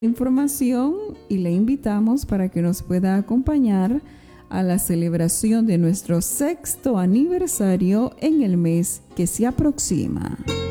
información y le invitamos para que nos pueda acompañar a la celebración de nuestro 6º aniversario en el mes que se aproxima.